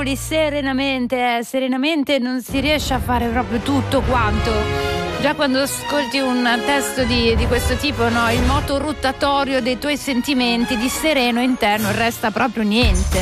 Serenamente non si riesce a fare proprio tutto quanto. Già quando ascolti un testo di questo tipo, no? Il moto rotatorio dei tuoi sentimenti di sereno interno resta proprio niente.